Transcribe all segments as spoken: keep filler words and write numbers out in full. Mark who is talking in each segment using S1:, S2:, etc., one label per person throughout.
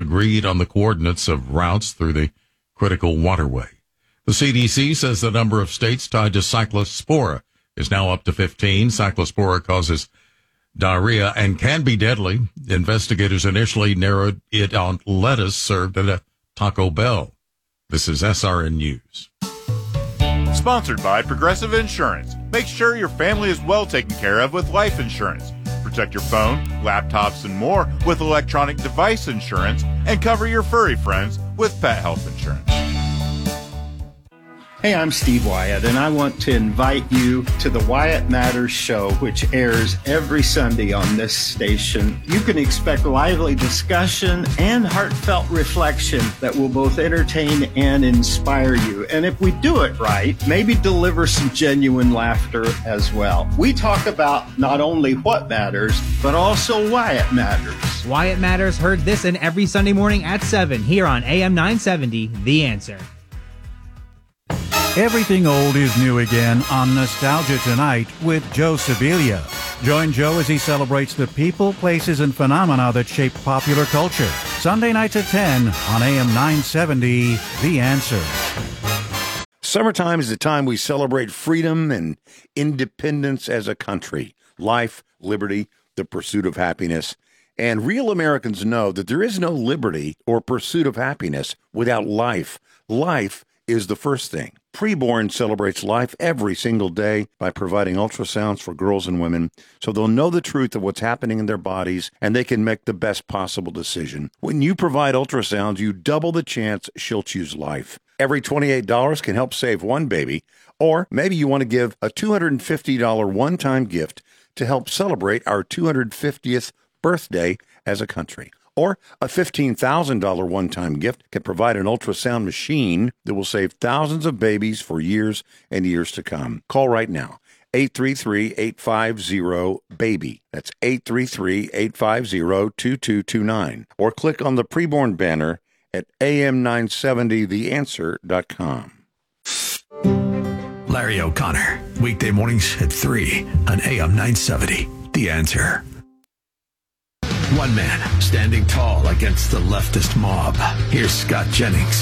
S1: agreed on the coordinates of routes through the critical waterway. The C D C says the number of states tied to Cyclospora is now up to fifteen. Cyclospora causes diarrhea and can be deadly. Investigators initially narrowed it on lettuce served at a Taco Bell. This is S R N News.
S2: Sponsored by Progressive Insurance. Make sure your family is well taken care of with life insurance. Protect your phone, laptops, and more with electronic device insurance, and cover your furry friends with pet health insurance.
S3: Hey, I'm Steve Wyatt, and I want to invite you to the Wyatt Matters Show, which airs every Sunday on this station. You can expect lively discussion and heartfelt reflection that will both entertain and inspire you. And if we do it right, maybe deliver some genuine laughter as well. We talk about not only what matters, but also why it matters.
S4: Wyatt Matters, heard this and every Sunday morning at seven here on A M nine seventy, The Answer.
S5: Everything old is new again on Nostalgia Tonight with Joe Sibilia. Join Joe as he celebrates the people, places, and phenomena that shape popular culture. Sunday nights at ten on A M nine seventy, The Answer.
S6: Summertime is the time we celebrate freedom and independence as a country. Life, liberty, the pursuit of happiness. And real Americans know that there is no liberty or pursuit of happiness without life. Life is the first thing. Preborn celebrates life every single day by providing ultrasounds for girls and women so they'll know the truth of what's happening in their bodies and they can make the best possible decision. When you provide ultrasounds, you double the chance she'll choose life. Every twenty-eight dollars can help save one baby, or maybe you want to give a two hundred fifty dollars one-time gift to help celebrate our two hundred fiftieth birthday as a country. Or a fifteen thousand dollars one-time gift can provide an ultrasound machine that will save thousands of babies for years and years to come. Call right now, eight three three, eight five zero, BABY. That's eight three three, eight five zero, two two two nine. Or click on the preborn banner at A M nine seventy the answer dot com.
S7: Larry O'Connor, weekday mornings at three on A M nine seventy, The Answer. One man standing tall against the leftist mob. Here's Scott Jennings.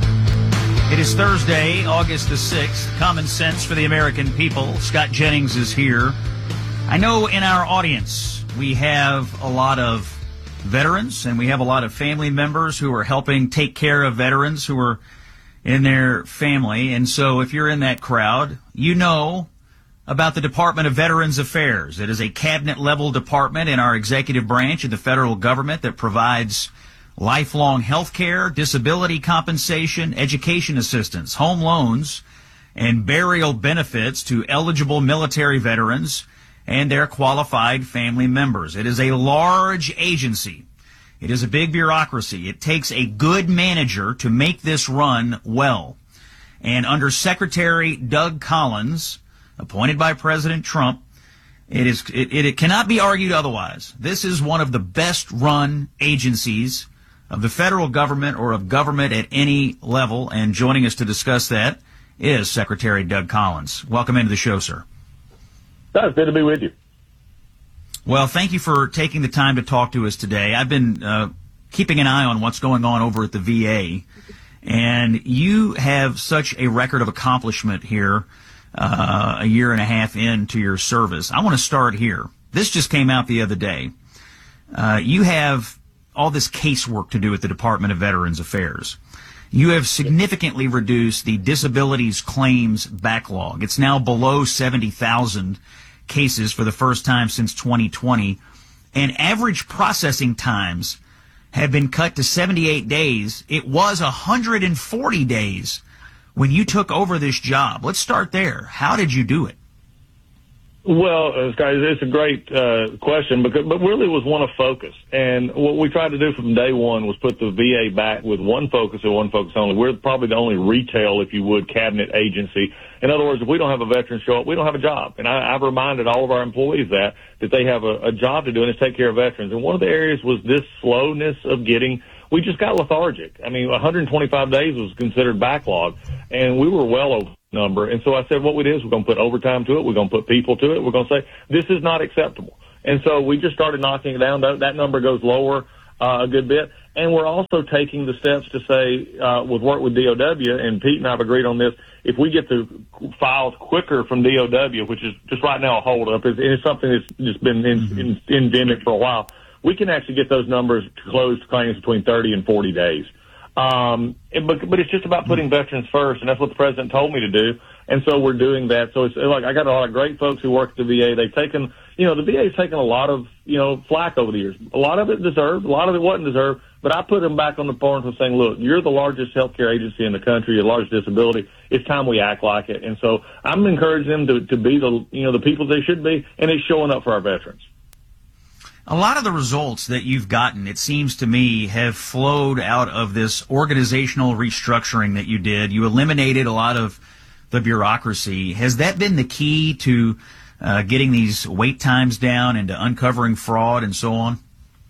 S8: It is Thursday, August the sixth. Common sense for the American people. Scott Jennings is here. I know in our audience we have a lot of veterans and we have a lot of family members who are helping take care of veterans who are in their family. And so if you're in that crowd, you know about the Department of Veterans Affairs. It is a cabinet-level department in our executive branch of the federal government that provides lifelong health care, disability compensation, education assistance, home loans, and burial benefits to eligible military veterans and their qualified family members. It is a large agency. It is a big bureaucracy. It takes a good manager to make this run well. And under Secretary Doug Collins, appointed by President Trump, it is it, it, it cannot be argued otherwise. This is one of the best-run agencies of the federal government or of government at any level. And joining us to discuss that is Secretary Doug Collins. Welcome into the show, sir.
S9: It's good to be with you.
S8: Well, thank you for taking the time to talk to us today. I've been uh, keeping an eye on what's going on over at the V A, and you have such a record of accomplishment here. Uh, a year and a half into your service. I want to start here. This just came out the other day. Uh, you have all this casework to do at the Department of Veterans Affairs. You have significantly reduced the disabilities claims backlog. It's now below seventy thousand cases for the first time since twenty twenty. And average processing times have been cut to seventy-eight days. It was one hundred forty days when you took over this job. Let's start there. How did you do it?
S9: Well, uh, Scott, it's a great uh, question, because, but really it was one of focus. And what we tried to do from day one was put the V A back with one focus and one focus only. We're probably the only retail, if you would, cabinet agency. In other words, if we don't have a veteran show up, we don't have a job. And I, I've reminded all of our employees that, that they have a, a job to do, and it's take care of veterans. And one of the areas was this slowness of getting we just got lethargic. I mean, one hundred twenty-five days was considered backlog, and we were well over the number. And so I said, what we did is we're going to put overtime to it. We're going to put people to it. We're going to say, this is not acceptable. And so we just started knocking it down. That, that number goes lower. uh, a good bit. And we're also taking the steps to say, uh, with work with D O W, and Pete and I have agreed on this, if we get the files quicker from D O W, which is just right now a holdup, it's, it's something that's just been in, mm-hmm. in, endemic for a while, we can actually get those numbers to close claims between thirty and forty days. Um, and, but, but it's just about putting veterans first, and that's what the president told me to do. And so we're doing that. So it's like, I got a lot of great folks who work at the V A. They've taken, you know, the V A's taken a lot of, you know, flack over the years. A lot of it deserved, a lot of it wasn't deserved, but I put them back on the forums and saying, look, you're the largest healthcare agency in the country, your largest disability. It's time we act like it. And so I'm encouraging them to, to be the, you know, the people they should be, and it's showing up for our veterans.
S8: A lot of the results that you've gotten, it seems to me, have flowed out of this organizational restructuring that you did. You eliminated a lot of the bureaucracy. Has that been the key to uh, getting these wait times down and to uncovering fraud and so on?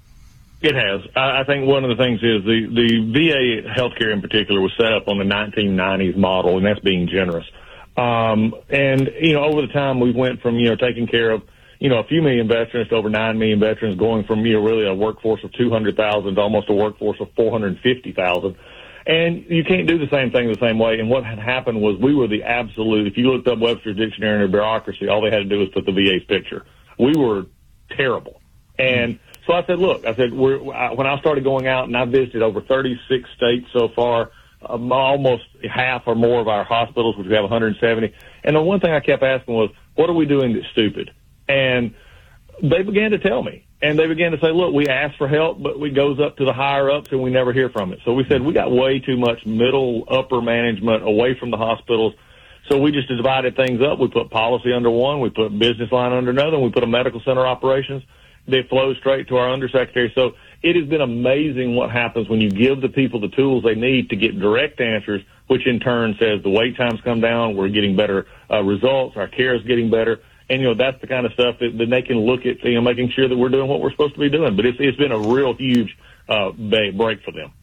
S9: It has. I, I think one of the things is the, the V A healthcare in particular was set up on the nineteen nineties model, and that's being generous. Um, and, you know, over the time we went from, you know, taking care of you know, a few million veterans to over nine million veterans, going from, you know, really a workforce of two hundred thousand to almost a workforce of four hundred fifty thousand. And you can't do the same thing the same way. And what had happened was we were the absolute, if you looked up Webster's Dictionary and bureaucracy, all they had to do was put the V A's picture. We were terrible. And so I said, look, I said, we're, I, when I started going out and I visited over thirty-six states so far, um, almost half or more of our hospitals, which we have one hundred seventy. And the one thing I kept asking was, what are we doing that's stupid? And they began to tell me, and they began to say, look, we ask for help, but it goes up to the higher ups and we never hear from it. So we said, we got way too much middle, upper management away from the hospitals. So we just divided things up. We put policy under one, we put business line under another, and we put a medical center operations. They flow straight to our undersecretary. So it has been amazing what happens when you give the people the tools they need to get direct answers, which in turn says the wait times come down, we're getting better uh, results, our care is getting better. And, you know, that's the kind of stuff that, that they can look at, you know, making sure that we're doing what we're supposed to be doing. But it's, it's been a real huge uh, break for them.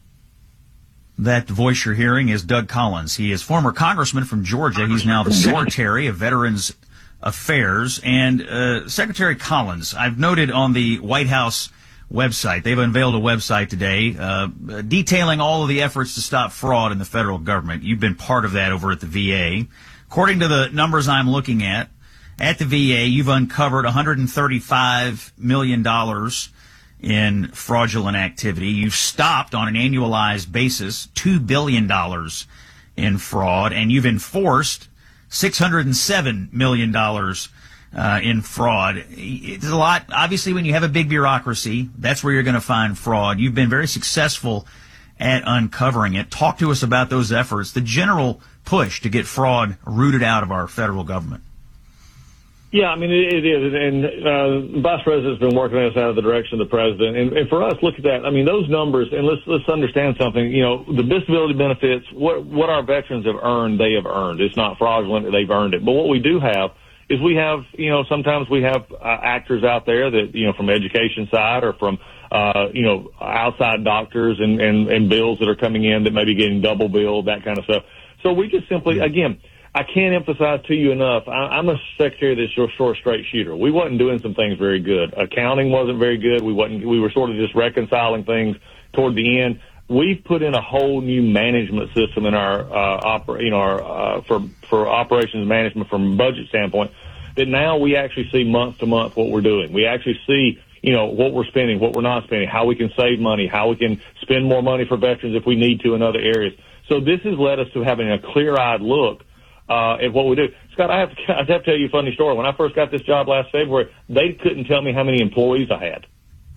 S8: That voice you're hearing is Doug Collins. He is former congressman from Georgia. He's now the Secretary of Veterans Affairs. And uh, Secretary Collins, I've noted on the White House website, they've unveiled a website today uh, detailing all of the efforts to stop fraud in the federal government. You've been part of that over at the V A. According to the numbers I'm looking at, At the V A, you've uncovered one hundred thirty-five million dollars in fraudulent activity. You've stopped on an annualized basis two billion dollars in fraud, and you've enforced six hundred seven million dollars uh, in fraud. It's a lot. Obviously, when you have a big bureaucracy, that's where you're going to find fraud. You've been very successful at uncovering it. Talk to us about those efforts, the general push to get fraud rooted out of our federal government.
S9: Yeah, I mean, it, it is. And uh, the Vice President's been working us out of the direction of the President. And, and for us, look at that. I mean, those numbers, and let's let's understand something. You know, the disability benefits, what what our veterans have earned, they have earned. It's not fraudulent. They've earned it. But what we do have is we have, you know, sometimes we have uh, actors out there that, you know, from education side or from, uh, you know, outside doctors and, and, and bills that are coming in that may be getting double billed, that kind of stuff. So we just simply, again, I can't emphasize to you enough, I, I'm a secretary that's your short straight shooter. We wasn't doing some things very good. Accounting wasn't very good. We wasn't, we were sort of just reconciling things toward the end. We've put in a whole new management system in our, uh, oper, you know, our, uh, for, for operations management from a budget standpoint that now we actually see month to month what we're doing. We actually see, you know, what we're spending, what we're not spending, how we can save money, how we can spend more money for veterans if we need to in other areas. So this has led us to having a clear-eyed look Uh, at what we do. Scott, I have to, I have to tell you a funny story. When I first got this job last February, they couldn't tell me how many employees I had.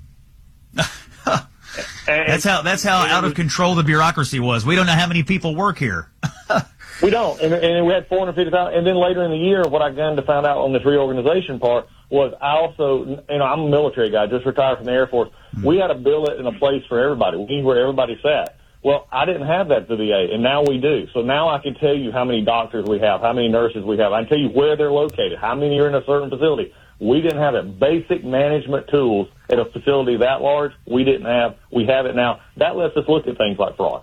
S8: that's how, that's how out of control the bureaucracy was. We don't know how many people work here.
S9: We don't. And, and we had four hundred fifty thousand. And then later in the year, what I began to find out on this reorganization part was I also, you know, I'm a military guy, just retired from the Air Force. Mm-hmm. We had a billet and a place for everybody. We knew where everybody sat. Well, I didn't have that at the V A, and now we do. So now I can tell you how many doctors we have, how many nurses we have. I can tell you where they're located, how many are in a certain facility. We didn't have it. Basic management tools at a facility that large, we didn't have. We have it now. That lets us look at things like fraud.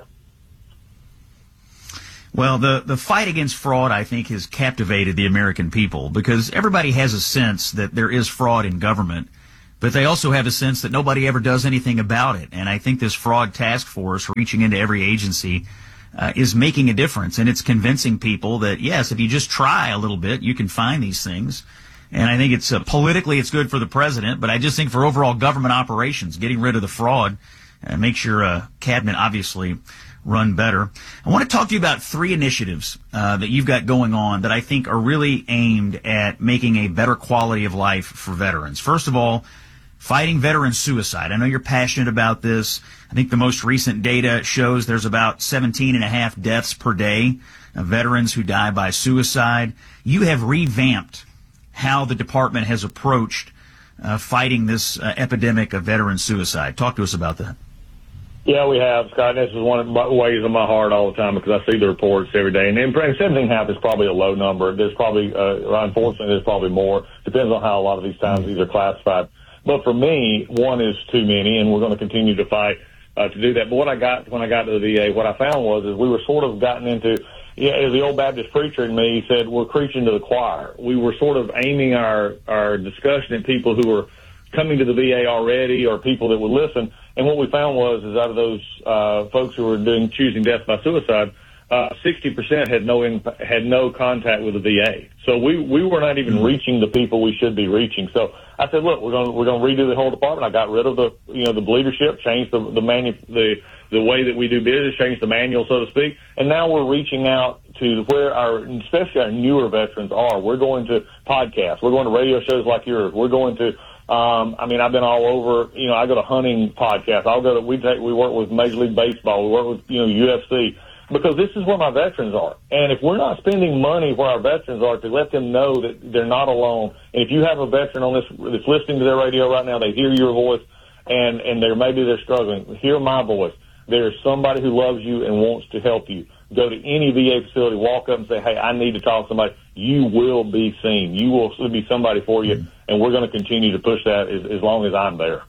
S8: Well, the, the fight against fraud, I think, has captivated the American people because everybody has a sense that there is fraud in government. but they also have a sense that nobody ever does anything about it. And I think this fraud task force reaching into every agency uh, is making a difference. And it's convincing people that, yes, if you just try a little bit, you can find these things. And I think it's uh, politically it's good for the president, but I just think for overall government operations, getting rid of the fraud uh, makes your uh, cabinet obviously run better. I want to talk to you about three initiatives uh, that you've got going on that I think are really aimed at making a better quality of life for veterans. First of all, fighting veteran suicide. I know you're passionate about this. I think the most recent data shows there's about seventeen and a half deaths per day of veterans who die by suicide. You have revamped how the department has approached uh, fighting this uh, epidemic of veteran suicide. Talk to us about that.
S9: Yeah, we have, Scott. This is one of the ways of my heart all the time because I see the reports every day. And, and seventeen and a half is probably a low number. There's probably, uh, unfortunately, there's probably more. Depends on how a lot of these times these are classified. But for me, one is too many, and we're going to continue to fight uh, to do that. But what I got when I got to the V A, what I found was is we were sort of gotten into, yeah, the old Baptist preacher in me said, we're preaching to the choir. We were sort of aiming our, our discussion at people who were coming to the V A already or people that would listen. And what we found was, is out of those uh, folks who were doing choosing death by suicide, uh, sixty percent had no imp- had no contact with the V A. So we we were not even reaching the people we should be reaching. So I said, look, we're going we're going to redo the whole department. I got rid of the you know the leadership, changed the the manu- the the way that we do business, changed the manual, so to speak, and now we're reaching out to where our especially our newer veterans are. We're going to podcasts. We're going to radio shows like yours. We're going to. Um, I mean, I've been all over, you know, I go to hunting podcasts. I'll go to, we take, we work with Major League Baseball. We work with, you know, U F C because this is where my veterans are. And if we're not spending money where our veterans are to let them know that they're not alone. And if you have a veteran on this that's listening to their radio right now, they hear your voice and, and they're, maybe they're struggling. Hear my voice. There's somebody who loves you and wants to help you. Go to any V A facility, walk up and say, hey, I need to talk to somebody. You will be seen. You will be somebody for you, and we're going to continue to push that as, as long as I'm there.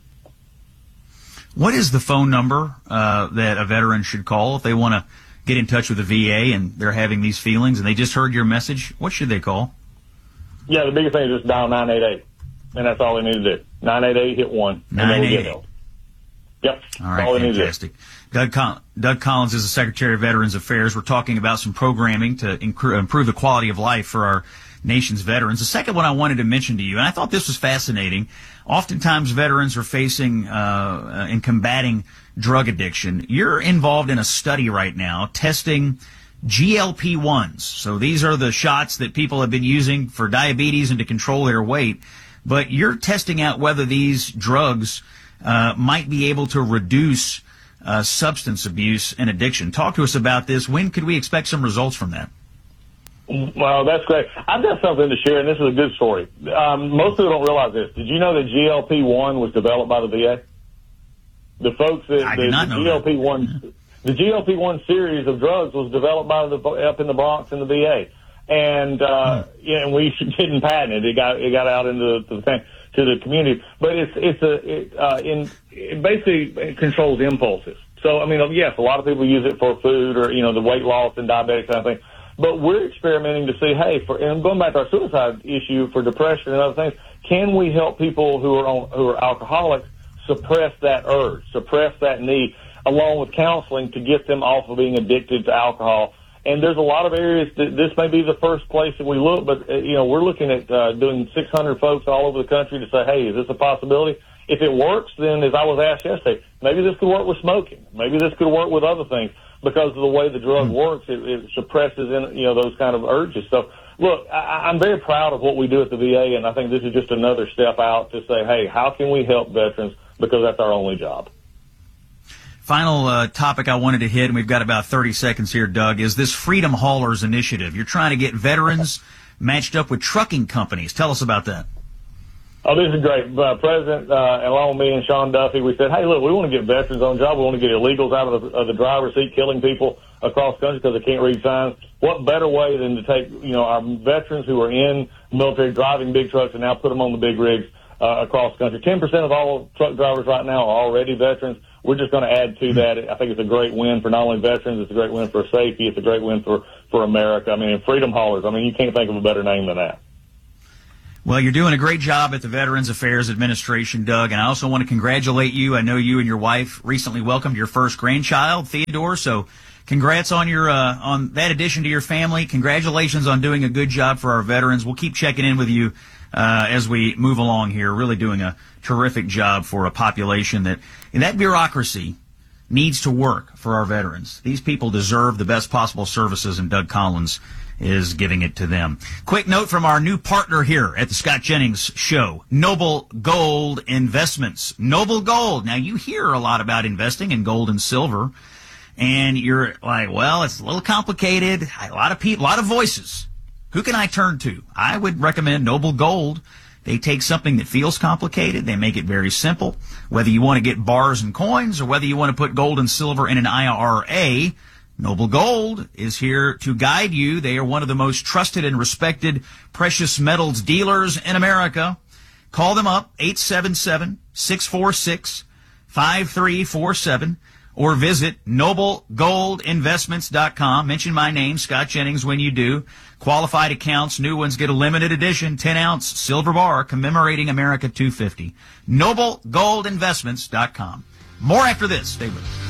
S8: What is the phone number uh, that a veteran should call if they want to get in touch with the V A and they're having these feelings and they just heard your message? What should they call?
S9: Yeah, the biggest thing is just dial nine eight eight, and that's all they need to do. nine eight eight, hit one, and then we'll get help. Yep.
S8: All right, all fantastic. Doug, Col- Doug Collins is the Secretary of Veterans Affairs. We're talking about some programming to inc- improve the quality of life for our nation's veterans. The second one I wanted to mention to you, and I thought this was fascinating, oftentimes veterans are facing uh, in combating drug addiction. You're involved in a study right now testing G L P ones. So these are the shots that people have been using for diabetes and to control their weight. But you're testing out whether these drugs uh, might be able to reduce uh, substance abuse and addiction. Talk to us about this. When could we expect some results from that?
S9: Well, that's great. I've got something to share, and this is a good story. Um, most people don't realize this. Did you know that G L P one was developed by the V A? The folks that
S8: I
S9: the,
S8: did not
S9: the
S8: know
S9: G L P one, the G L P one series of drugs was developed by the up in the Bronx in the V A, and uh, hmm. yeah, and we didn't patent it. It got it got out into the thing. To the community, but it's it's a it, uh, in it basically it controls impulses. So I mean, yes, a lot of people use it for food or you know the weight loss and diabetic kind of thing. But we're experimenting to see, hey, for and going back to our suicide issue for depression and other things, can we help people who are on who are alcoholics suppress that urge, suppress that need, along with counseling to get them off of being addicted to alcohol? And there's a lot of areas that this may be the first place that we look, but, uh, you know, we're looking at uh, doing six hundred folks all over the country to say, hey, is this a possibility? If it works, then as I was asked yesterday, maybe this could work with smoking. Maybe this could work with other things because of the way the drug works. It, it suppresses, in, you know, those kind of urges. So, look, I, I'm very proud of what we do at the V A, and I think this is just another step out to say, hey, how can we help veterans because that's our only job.
S8: Final uh, topic I wanted to hit, and we've got about thirty seconds here, Doug, is this Freedom Haulers initiative. You're trying to get veterans matched up with trucking companies. Tell us about that.
S9: Oh, this is great. Uh, President, uh, along with me and Sean Duffy, we said, hey, look, we want to get veterans on job. We want to get illegals out of the, of the driver's seat killing people across the country because they can't read signs. What better way than to take, you know, our veterans who are in the military driving big trucks and now put them on the big rigs uh, across the country. ten percent of all truck drivers right now are already veterans. We're just going to add to that. I think it's a great win for not only veterans, it's a great win for safety, it's a great win for, for America. I mean, Freedom Haulers, I mean, you can't think of a better name than that.
S8: Well, you're doing a great job at the Veterans Affairs Administration, Doug, and I also want to congratulate you. I know you and your wife recently welcomed your first grandchild, Theodore, so congrats on your uh, on that addition to your family. Congratulations on doing a good job for our veterans. We'll keep checking in with you uh, as we move along here, really doing a terrific job for a population that, and that bureaucracy needs to work for our veterans. These people deserve the best possible services, and Doug Collins is giving it to them. Quick note from our new partner here at the Scott Jennings Show, Noble Gold Investments. Noble Gold. Now, you hear a lot about investing in gold and silver, and you're like, well, it's a little complicated. A lot of people, a lot of voices. Who can I turn to? I would recommend Noble Gold. They take something that feels complicated. They make it very simple. Whether you want to get bars and coins or whether you want to put gold and silver in an I R A, Noble Gold is here to guide you. They are one of the most trusted and respected precious metals dealers in America. Call them up, eight seven seven, six four six, five three four seven, or visit noble gold investments dot com. Mention my name, Scott Jennings, when you do. Qualified accounts, new ones get a limited edition ten ounce silver bar commemorating America two fifty. noble gold investments dot com. More after this. Stay with us.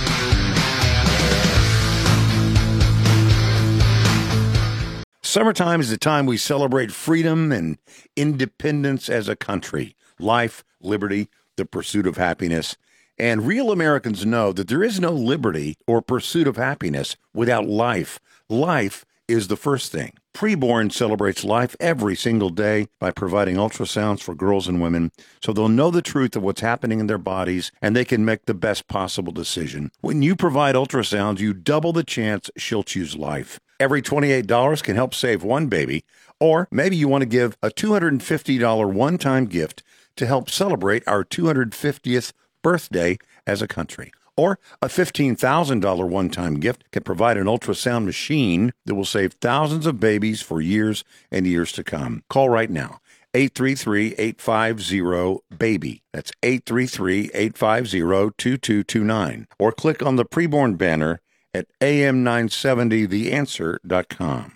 S6: Summertime is the time we celebrate freedom and independence as a country, life, liberty, the pursuit of happiness. And real Americans know that there is no liberty or pursuit of happiness without life. Life is the first thing. Preborn celebrates life every single day by providing ultrasounds for girls and women so they'll know the truth of what's happening in their bodies and they can make the best possible decision. When you provide ultrasounds, you double the chance she'll choose life. Every twenty-eight dollars can help save one baby, or maybe you want to give a two hundred fifty dollars one-time gift to help celebrate our two hundred fiftieth birthday as a country. Or a fifteen thousand dollars one-time gift can provide an ultrasound machine that will save thousands of babies for years and years to come. Call right now, eight three three, eight five zero, BABY. That's eight three three, eight five zero, two two two nine. Or click on the preborn banner at A M nine seventy the answer dot com.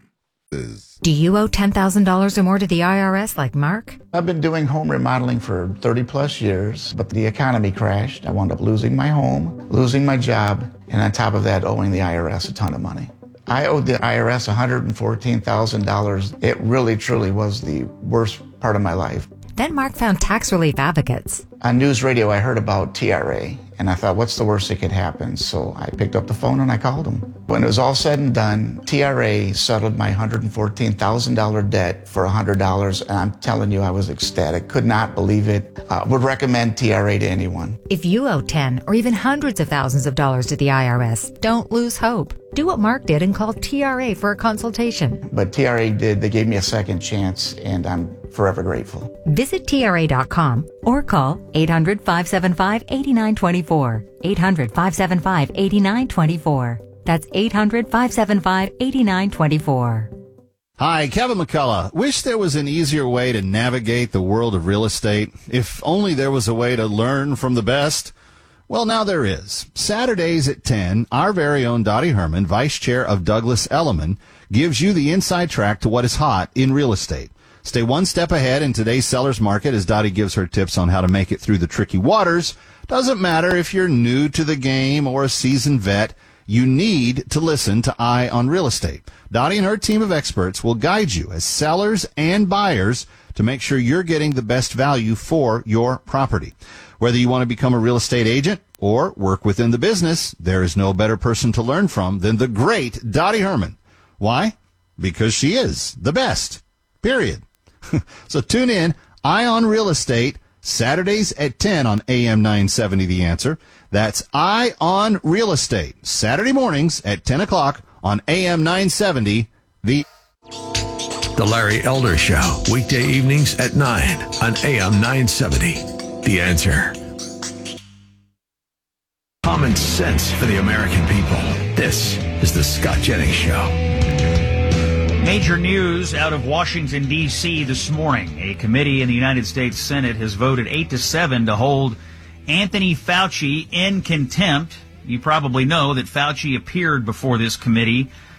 S10: Do you owe ten thousand dollars or more to the I R S like Mark?
S11: I've been doing home remodeling for thirty plus years, but the economy crashed. I wound up losing my home, losing my job, and on top of that, owing the I R S a ton of money. I owed the I R S one hundred fourteen thousand dollars. It really, truly was the worst part of my life.
S10: Then Mark found tax relief advocates.
S11: On news radio, I heard about T R A, and I thought, what's the worst that could happen? So I picked up the phone and I called them. When it was all said and done, T R A settled my one hundred fourteen thousand dollars debt for one hundred dollars, and I'm telling you, I was ecstatic. Could not believe it. Uh, would recommend T R A to anyone.
S10: If you owe ten or even hundreds of thousands of dollars to the I R S, don't lose hope. Do what Mark did and call T R A for a consultation.
S11: But T R A did. They gave me a second chance, and I'm forever grateful.
S10: Visit T R A dot com or call eight hundred, five seven five, eight nine two four. eight hundred, five seven five, eight nine two four. That's eight hundred, five seven five, eight nine two four.
S12: Hi, Kevin McCullough. Wish there was an easier way to navigate the world of real estate. If only there was a way to learn from the best. Well, now there is. Saturdays at ten, our very own Dottie Herman, Vice Chair of Douglas Elliman, gives you the inside track to what is hot in real estate. Stay one step ahead in today's seller's market as Dottie gives her tips on how to make it through the tricky waters. Doesn't matter if you're new to the game or a seasoned vet, you need to listen to Eye on Real Estate. Dottie and her team of experts will guide you as sellers and buyers to make sure you're getting the best value for your property. Whether you want to become a real estate agent or work within the business, there is no better person to learn from than the great Dottie Herman. Why? Because she is the best. Period. So tune in, Eye on Real Estate, Saturdays at ten on A M nine seventy The Answer. That's Eye on Real Estate, Saturday mornings at ten o'clock on A M nine seventy The
S7: The Larry Elder Show, weekday evenings at nine on A M nine seventy The Answer. Common sense for the American people. This is the Scott Jennings Show.
S8: Major news out of Washington, D C this morning. A committee in the United States Senate has voted eight to seven to hold Anthony Fauci in contempt. You probably know that Fauci appeared before this committee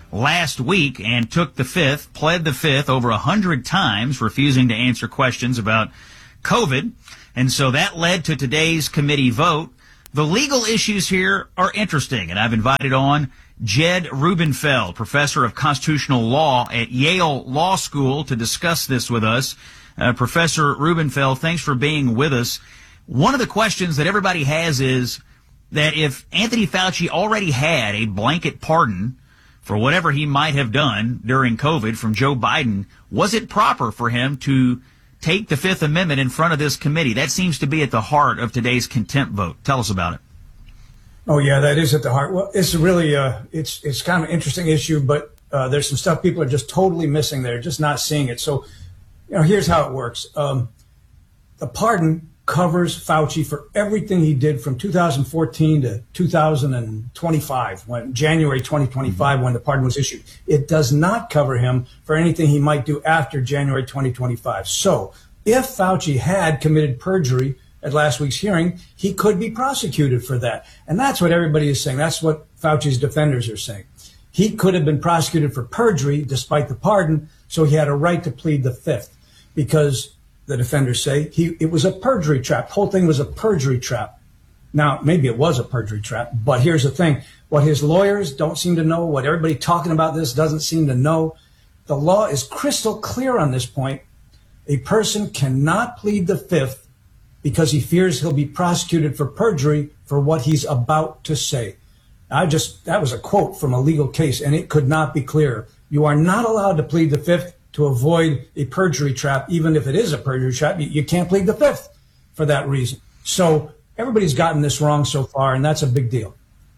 S8: last week and took the fifth, pled the fifth over a hundred times, refusing to answer questions about COVID. And so that led to today's committee vote. The legal issues here are interesting, and I've invited on Jed Rubenfeld, professor of constitutional law at Yale Law School, to discuss this with us. Uh, Professor Rubenfeld, thanks for being with us. One of the questions that everybody has is that if Anthony Fauci already had a blanket pardon for whatever he might have done during COVID from Joe Biden, was it proper for him to take the Fifth Amendment in front of this committee? That seems to be at the heart of today's contempt vote. Tell us about it.
S13: Oh, yeah, that is at the heart. Well, it's really, uh, it's it's kind of an interesting issue, but uh, there's some stuff people are just totally missing. They're just not seeing it. So, you know, here's how it works. Um, the pardon covers Fauci for everything he did from two thousand fourteen to two thousand twenty-five, when January twenty twenty-five, mm-hmm. when the pardon was issued. It does not cover him for anything he might do after January twenty twenty-five. So if Fauci had committed perjury at last week's hearing, he could be prosecuted for that. And that's what everybody is saying. That's what Fauci's defenders are saying. He could have been prosecuted for perjury despite the pardon, so he had a right to plead the fifth, because the defenders say he it was a perjury trap. The whole thing was a perjury trap. Now, maybe it was a perjury trap, but here's the thing. What his lawyers don't seem to know, what everybody talking about this doesn't seem to know, the law is crystal clear on this point. A person cannot plead the fifth because he fears he'll be prosecuted for perjury for what he's about to say. I just, that was a quote from a legal case, and it could not be clearer. You are not allowed to plead the fifth to avoid a perjury trap, even if it is a perjury trap. You, you can't plead the fifth for that reason. So everybody's gotten this wrong so far, and that's a big deal.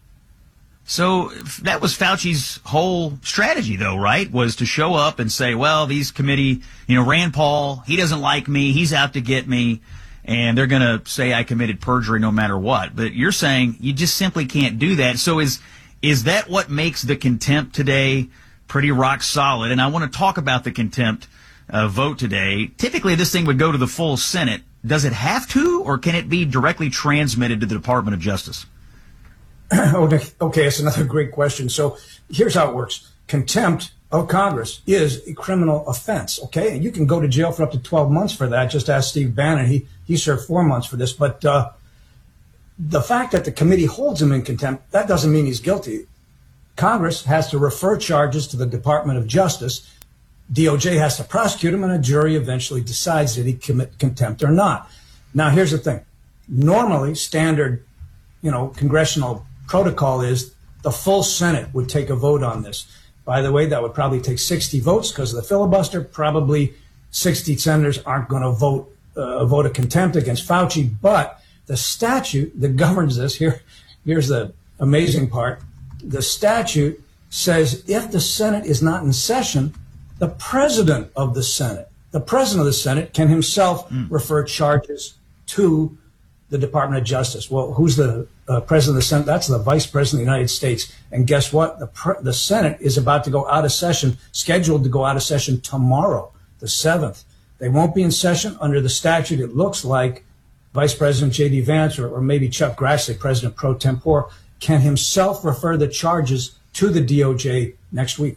S8: So that was Fauci's whole strategy, though, right? Was to show up and say, well, these committee, you know, Rand Paul, he doesn't like me, he's out to get me, and they're going to say I committed perjury no matter what. But you're saying you just simply can't do that. So is is that what makes the contempt today pretty rock solid? And I want to talk about the contempt uh, vote today. Typically, this thing would go to the full Senate. Does it have to, or can it be directly transmitted to the Department of Justice?
S13: Okay, it's another great question. So here's how it works. Contempt of Congress is a criminal offense, okay? And you can go to jail for up to twelve months for that. Just ask Steve Bannon. He he served four months for this. But uh, the fact that the committee holds him in contempt, that doesn't mean he's guilty. Congress has to refer charges to the Department of Justice. D O J has to prosecute him, and a jury eventually decides did he commit contempt or not. Now, here's the thing. Normally, standard, you know, congressional protocol is the full Senate would take a vote on this. By the way, that would probably take sixty votes because of the filibuster. Probably sixty senators aren't going to vote uh, a vote of contempt against Fauci. But the statute that governs this, here, here's the amazing part. The statute says if the Senate is not in session, the president of the Senate, the president of the Senate can himself mm. refer charges to the Department of Justice. Well, who's the uh, president of the Senate? That's the vice president of the United States. And guess what? The pre- the Senate is about to go out of session, scheduled to go out of session tomorrow, the seventh. They won't be in session under the statute. It looks like Vice President J D Vance or, or maybe Chuck Grassley, President pro tempore, can himself refer the charges to the D O J next week.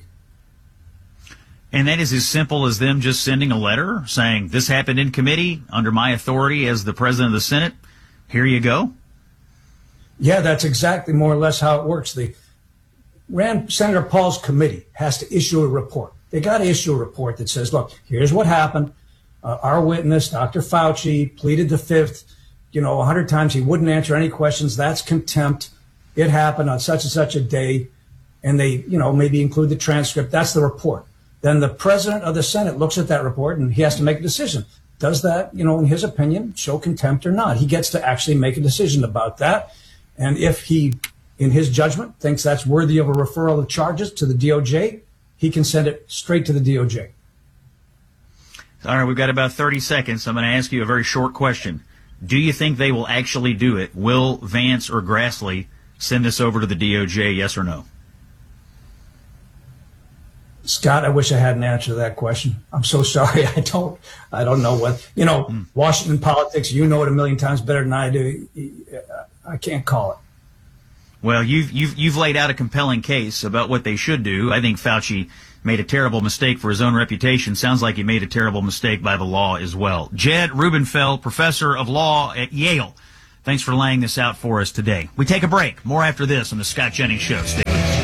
S8: And that is as simple as them just sending a letter saying, this happened in committee under my authority as the president of the Senate. Here you go.
S13: Yeah, that's exactly more or less how it works. The Rand, Senator Paul's committee has to issue a report. They got to issue a report that says, look, here's what happened. Uh, our witness, Doctor Fauci, pleaded the fifth, you know, a hundred times. He wouldn't answer any questions. That's contempt. It happened on such and such a day. And they, you know, maybe include the transcript. That's the report. Then the president of the Senate looks at that report and he has to make a decision. Does that, you know, in his opinion, show contempt or not? He gets to actually make a decision about that. And if he, in his judgment, thinks that's worthy of a referral of charges to the D O J, he can send it straight to the D O J.
S8: All right, we've got about thirty seconds. I'm going to ask you a very short question. Do you think they will actually do it? Will Vance or Grassley send this over to the D O J, yes or no?
S13: Scott, I wish I had an answer to that question. I'm so sorry. I don't, I don't know what, you know, mm. Washington politics, you know it a million times better than I do. I can't call it.
S8: Well, you've, you've, you've laid out a compelling case about what they should do. I think Fauci made a terrible mistake for his own reputation. Sounds like he made a terrible mistake by the law as well. Jed Rubenfeld, professor of law at Yale. Thanks for laying this out for us today. We take a break. More after this on the Scott Jennings Show. Stay with us.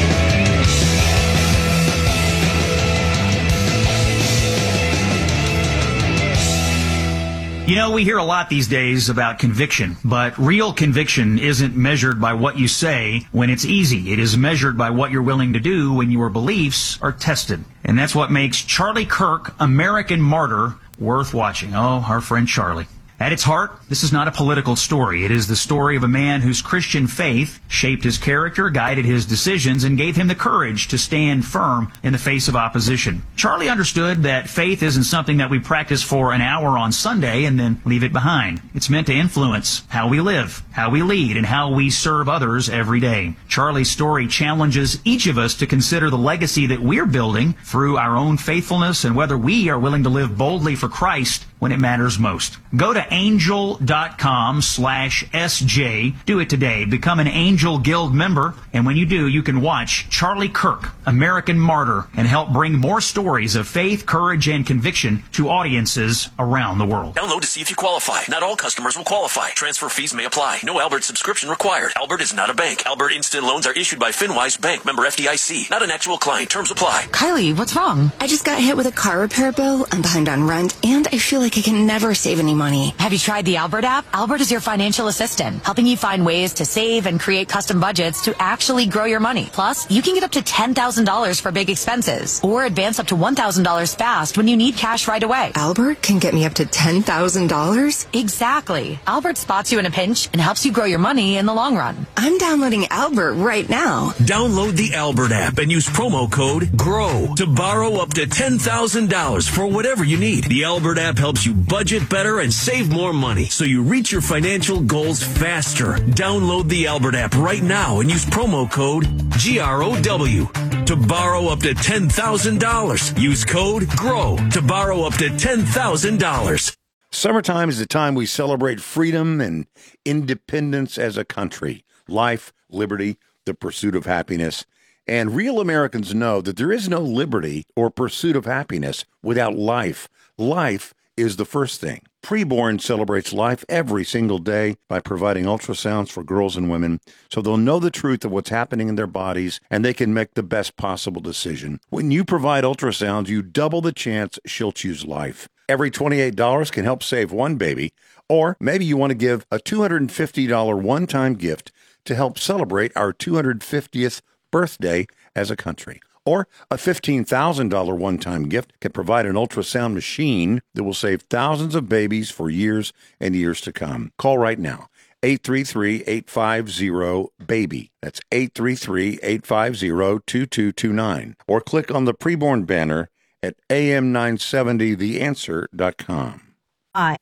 S8: You know, we hear a lot these days about conviction, but real conviction isn't measured by what you say when it's easy. It is measured by what you're willing to do when your beliefs are tested. And that's what makes Charlie Kirk, American Martyr, worth watching. Oh, our friend Charlie. At its heart, this is not a political story. It is the story of a man whose Christian faith shaped his character, guided his decisions, and gave him the courage to stand firm in the face of opposition. Charlie understood that faith isn't something that we practice for an hour on Sunday and then leave it behind. It's meant to influence how we live, how we lead, and how we serve others every day. Charlie's story challenges each of us to consider the legacy that we're building through our own faithfulness and whether we are willing to live boldly for Christ when it matters most. Go to angel.com slash SJ. Do it today. Become an Angel Guild member. And when you do, you can watch Charlie Kirk, American Martyr, and help bring more stories of faith, courage, and conviction to audiences around the world.
S14: Download to see if you qualify. Not all customers will qualify. Transfer fees may apply. No Albert subscription required. Albert is not a bank. Albert Instant Loans are issued by FinWise Bank, member F D I C. Not an actual client. Terms apply.
S15: Kylie, what's wrong? I just got hit with a car repair bill. I'm behind on rent, and I feel like I can never save any money.
S16: Have you tried the Albert app? Albert is your financial assistant, helping you find ways to save and create custom budgets to actually grow your money. Plus, you can get up to ten thousand dollars for big expenses, or advance up to one thousand dollars fast when you need cash right away.
S15: Albert can get me up to ten thousand dollars?
S16: Exactly. Albert spots you in a pinch and helps you grow your money in the long run.
S15: I'm downloading Albert right now.
S14: Download the Albert app and use promo code GROW to borrow up to ten thousand dollars for whatever you need. The Albert app helps you budget better and save more money so you reach your financial goals faster. Download the Albert app right now and use promo code G R O W to borrow up to ten thousand dollars. Use code GROW to borrow up to ten thousand dollars.
S6: Summertime is the time we celebrate freedom and independence as a country. Life, liberty, the pursuit of happiness. And real Americans know that there is no liberty or pursuit of happiness without life. Life is the first thing. Preborn celebrates life every single day by providing ultrasounds for girls and women so they'll know the truth of what's happening in their bodies and they can make the best possible decision. When you provide ultrasounds, you double the chance she'll choose life. Every twenty-eight dollars can help save one baby, or maybe you want to give a two hundred fifty dollars one-time gift to help celebrate our two hundred fiftieth birthday as a country. Or a fifteen thousand dollars one-time gift can provide an ultrasound machine that will save thousands of babies for years and years to come. Call right now, eight three three, eight five zero, BABY. That's eight three three, eight five zero, two two two nine. Or click on the preborn banner at A M nine seventy the answer dot com.
S17: I.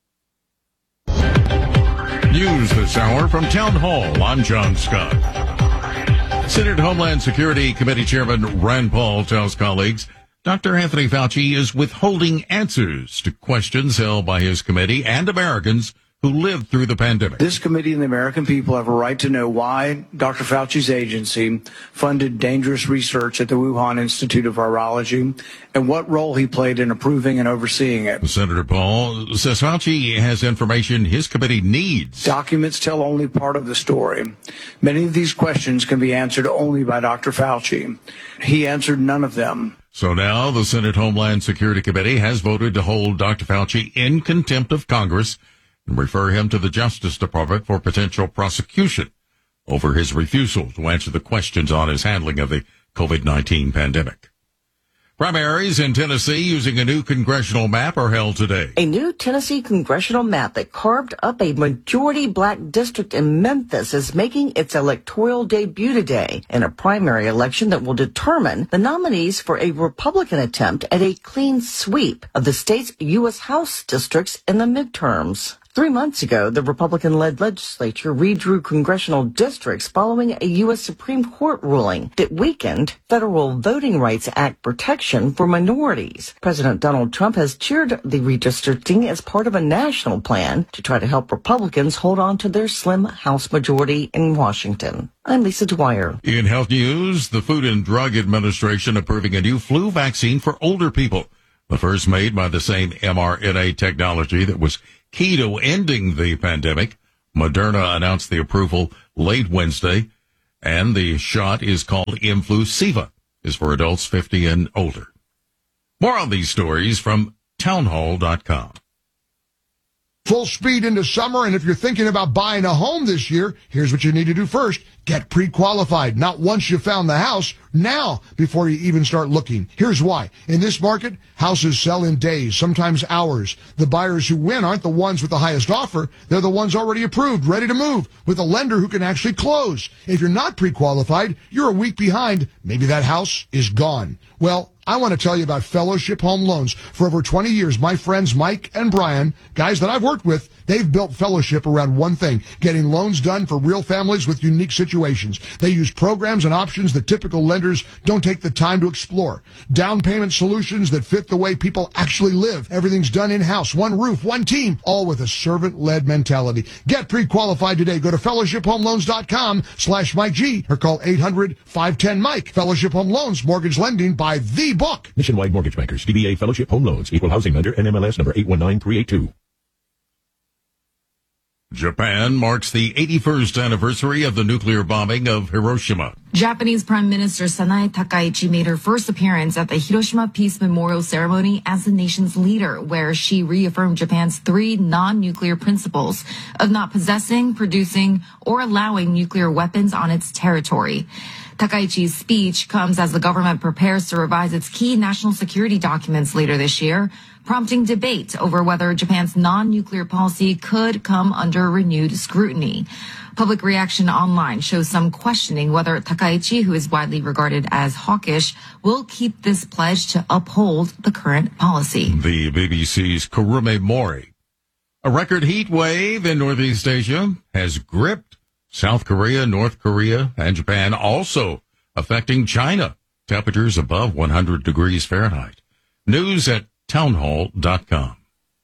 S1: News this hour from Town Hall. I'm John Scott. Senate Homeland Security Committee Chairman Rand Paul tells colleagues Doctor Anthony Fauci is withholding answers to questions held by his committee and Americans who lived through the pandemic.
S18: This committee and the American people have a right to know why Doctor Fauci's agency funded dangerous research at the Wuhan Institute of Virology and what role he played in approving and overseeing it.
S1: Senator Paul says Fauci has information his committee needs.
S18: Documents tell only part of the story. Many of these questions can be answered only by Doctor Fauci. He answered none of them.
S1: So now the Senate Homeland Security Committee has voted to hold Doctor Fauci in contempt of Congress and refer him to the Justice Department for potential prosecution over his refusal to answer the questions on his handling of the COVID nineteen pandemic. Primaries in Tennessee using a new congressional map are held today.
S17: A new Tennessee congressional map that carved up a majority black district in Memphis is making its electoral debut today in a primary election that will determine the nominees for a Republican attempt at a clean sweep of the state's U S House districts in the midterms. Three months ago, the Republican-led legislature redrew congressional districts following a U S Supreme Court ruling that weakened Federal Voting Rights Act protection for minorities. President Donald Trump has cheered the redistricting as part of a national plan to try to help Republicans hold on to their slim House majority in Washington. I'm Lisa Dwyer.
S1: In health news, the Food and Drug Administration approving a new flu vaccine for older people. The first made by the same mRNA technology that was key to ending the pandemic. Moderna announced the approval late Wednesday, and the shot is called Influsiva, is for adults fifty and older. More on these stories from townhall dot com.
S19: Full speed into summer, and if you're thinking about buying a home this year, here's what you need to do first. Get pre-qualified. Not once you found the house, now before you even start looking. Here's why. In this market, houses sell in days, sometimes hours. The buyers who win aren't the ones with the highest offer. They're the ones already approved, ready to move, with a lender who can actually close. If you're not pre-qualified, you're a week behind. Maybe that house is gone. Well, I want to tell you about Fellowship Home Loans. For over twenty years, my friends Mike and Brian, guys that I've worked with, they've built Fellowship around one thing, getting loans done for real families with unique situations. They use programs and options that typical lenders don't take the time to explore. Down payment solutions that fit the way people actually live. Everything's done in-house, one roof, one team, all with a servant-led mentality. Get pre-qualified today. Go to fellowship home loans dot com slash Mike G or call eight hundred, five one zero, Mike. Fellowship Home Loans, mortgage lending by the book.
S20: Nationwide Mortgage Bankers, D B A Fellowship Home Loans, Equal Housing Lender, N M L S number eight one nine three eight two.
S1: Japan marks the eighty-first anniversary of the nuclear bombing of Hiroshima.
S21: Japanese Prime Minister Sanae Takaichi made her first appearance at the Hiroshima Peace Memorial Ceremony as the nation's leader, where she reaffirmed Japan's three non-nuclear principles of not possessing, producing, or allowing nuclear weapons on its territory. Takaichi's speech comes as the government prepares to revise its key national security documents later this year, prompting debate over whether Japan's non-nuclear policy could come under renewed scrutiny. Public reaction online shows some questioning whether Takaichi, who is widely regarded as hawkish, will keep this pledge to uphold the current policy.
S1: The B B C's Kurume Mori. A record heat wave in Northeast Asia has gripped South Korea, North Korea, and Japan, also affecting China. Temperatures above one hundred degrees Fahrenheit. News at townhall dot com.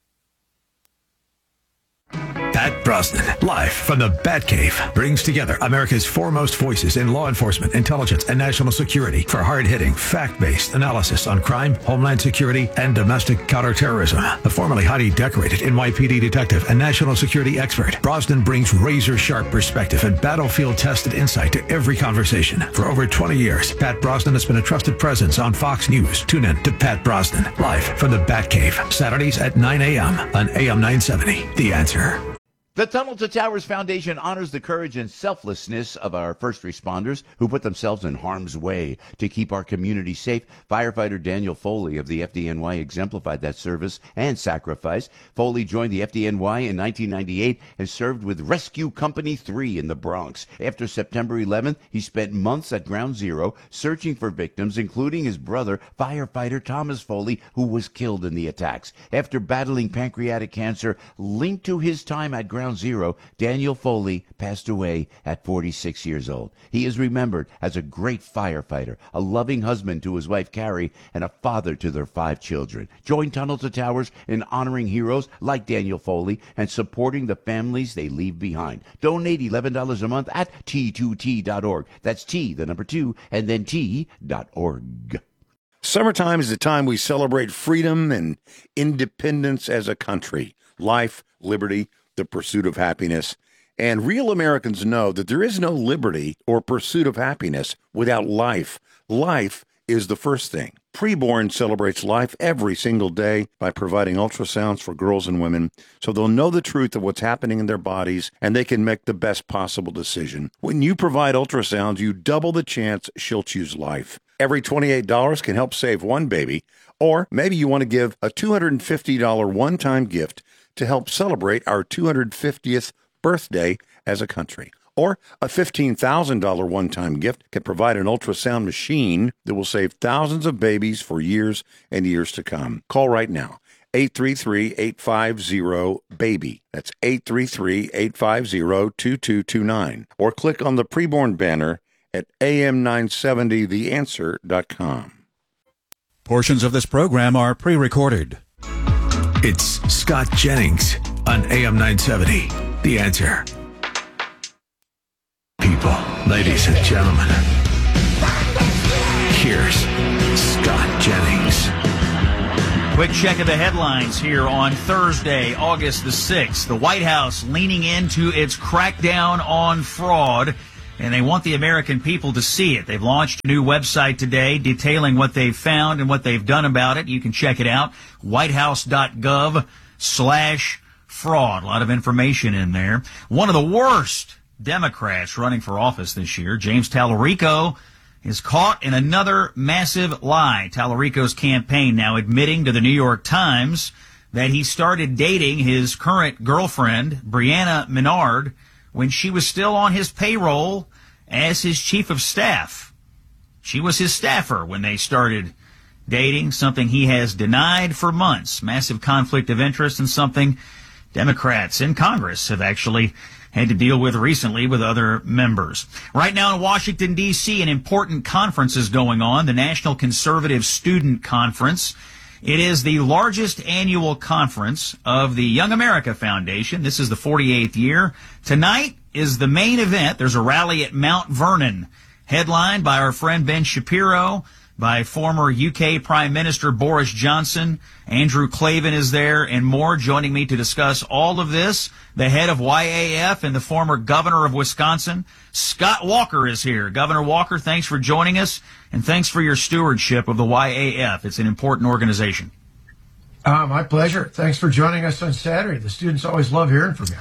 S7: Pat Brosnan, live from the Batcave, brings together America's foremost voices in law enforcement, intelligence, and national security for hard-hitting, fact-based analysis on crime, homeland security, and domestic counterterrorism. A formerly highly decorated N Y P D detective and national security expert, Brosnan brings razor-sharp perspective and battlefield-tested insight to every conversation. For over twenty years, Pat Brosnan has been a trusted presence on Fox News. Tune in to Pat Brosnan, live from the Batcave, Saturdays at nine a.m. on A M nine seventy. The Answer.
S22: The Tunnel to Towers Foundation honors the courage and selflessness of our first responders who put themselves in harm's way to keep our community safe. Firefighter Daniel Foley of the F D N Y exemplified that service and sacrifice. Foley joined the F D N Y in nineteen ninety-eight and served with Rescue Company three in the Bronx. After September eleventh, he spent months at Ground Zero searching for victims, including his brother, firefighter Thomas Foley, who was killed in the attacks. After battling pancreatic cancer linked to his time at Ground Zero, Daniel Foley passed away at forty-six years old. He is remembered as a great firefighter, a loving husband to his wife Carrie, and a father to their five children. Join Tunnel to Towers in honoring heroes like Daniel Foley and supporting the families they leave behind. Donate eleven dollars a month at T two T dot org. That's T, the number two, and then T dot org.
S6: Summertime is the time we celebrate freedom and independence as a country. Life, liberty, the pursuit of happiness. And real Americans know that there is no liberty or pursuit of happiness without life. Life is the first thing. Preborn celebrates life every single day by providing ultrasounds for girls and women so they'll know the truth of what's happening in their bodies and they can make the best possible decision. When you provide ultrasounds, you double the chance she'll choose life. Every twenty-eight dollars can help save one baby, or maybe you want to give a two hundred fifty dollars one-time gift to help celebrate our two hundred fiftieth birthday as a country. Or a fifteen thousand dollars one-time gift can provide an ultrasound machine that will save thousands of babies for years and years to come. Call right now. eight three three, eight five zero, BABY. That's eight three three, eight five zero, two two two nine. Or click on the preborn banner at A M nine seventy the answer dot com.
S5: Portions of this program are pre-recorded.
S7: It's Scott Jennings on A M nine seventy. The Answer. People, ladies and gentlemen, here's Scott Jennings.
S8: Quick check of the headlines here on Thursday, August the sixth. The White House leaning into its crackdown on fraud, and they want the American people to see it. They've launched a new website today detailing what they've found and what they've done about it. You can check it out, whitehouse.gov slash fraud. A lot of information in there. One of the worst Democrats running for office this year, James Tallarico, is caught in another massive lie. Tallarico's campaign now admitting to the New York Times that he started dating his current girlfriend, Brianna Menard, when she was still on his payroll as his chief of staff. She was his staffer when they started dating, something he has denied for months. Massive conflict of interest, and something Democrats in Congress have actually had to deal with recently with other members. Right now in Washington, D C, an important conference is going on, the National Conservative Student Conference. It is the largest annual conference of the Young America Foundation. This is the forty-eighth year. Tonight is the main event. There's a rally at Mount Vernon, headlined by our friend Ben Shapiro, by former U K Prime Minister Boris Johnson. Andrew Klavan is there and more. Joining me to discuss all of this, the head of Y A F and the former governor of Wisconsin, Scott Walker, is here. Governor Walker, thanks for joining us, and thanks for your stewardship of the Y A F. It's an important organization.
S2: Uh, my pleasure. Thanks for joining us on Saturday. The students always love hearing from you.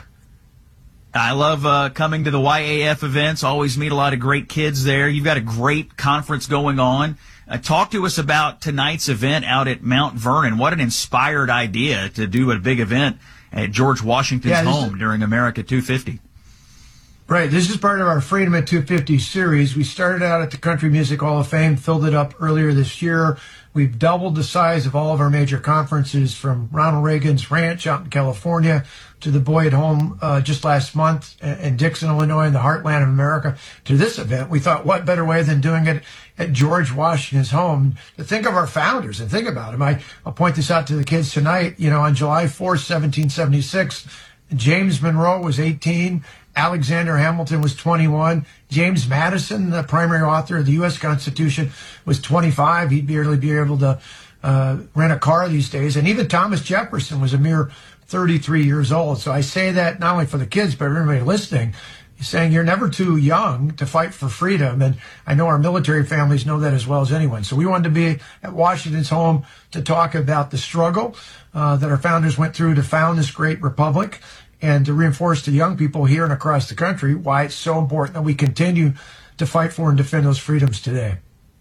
S8: I love uh, coming to the Y A F events. Always meet a lot of great kids there. You've got a great conference going on. Uh, talk to us about tonight's event out at Mount Vernon. What an inspired idea to do a big event at George Washington's
S2: yeah,
S8: home
S2: is,
S8: during America two fifty.
S2: Right. This is part of our Freedom at two fifty series. We started out at the Country Music Hall of Fame, filled it up earlier this year. We've doubled the size of all of our major conferences, from Ronald Reagan's ranch out in California to the Boyd Home uh, just last month in Dixon, Illinois, in the heartland of America, to this event. We thought, what better way than doing it at George Washington's home, to think of our founders and think about them. I, I'll point this out to the kids tonight. You know, on July fourth, seventeen seventy-six, James Monroe was eighteen. Alexander Hamilton was twenty-one. James Madison, the primary author of the U S Constitution, was twenty-five. He'd barely be able to uh, rent a car these days. And even Thomas Jefferson was a mere thirty-three years old. So I say that not only for the kids, but everybody listening, saying you're never too young to fight for freedom. And I know our military families know that as well as anyone. So we wanted to be at Washington's home to talk about the struggle uh, that our founders went through to found this great republic, and to reinforce to young people here and across the country why it's so important that we continue to fight for and defend those freedoms today.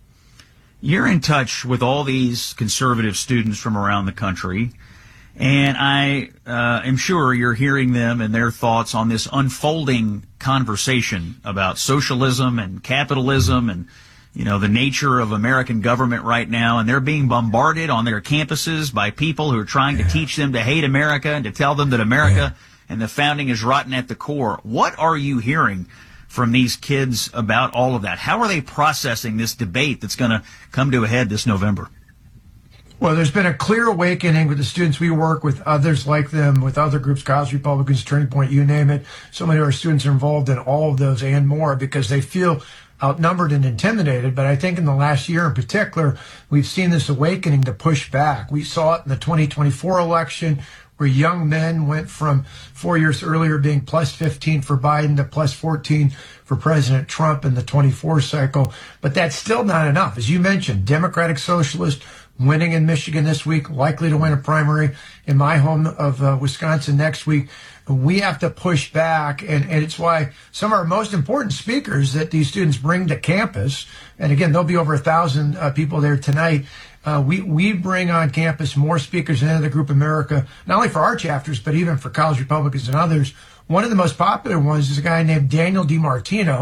S8: You're in touch with all these conservative students from around the country, and I uh, am sure you're hearing them and their thoughts on this unfolding conversation about socialism and capitalism and, you know, the nature of American government right now. And they're being bombarded on their campuses by people who are trying yeah. to teach them to hate America and to tell them that America yeah. and the founding is rotten at the core. What are you hearing from these kids about all of that? How are they processing this debate that's going to come to a head this November?
S2: Well, there's been a clear awakening with the students we work with, others like them, with other groups, College Republicans, Turning Point, you name it. So many of our students are involved in all of those and more because they feel outnumbered and intimidated. But I think in the last year in particular, we've seen this awakening to push back. We saw it in the twenty twenty-four election, where young men went from four years earlier being plus fifteen for Biden to plus fourteen for President Trump in the twenty-four cycle. But that's still not enough. As you mentioned, Democratic Socialist winning in Michigan this week, likely to win a primary in my home of uh, Wisconsin next week. We have to push back, and, and it's why some of our most important speakers that these students bring to campus, and again, there'll be over a thousand uh, people there tonight, Uh, we, we bring on campus more speakers than any other group in America, not only for our chapters, but even for College Republicans and others. One of the most popular ones is a guy named Daniel DiMartino,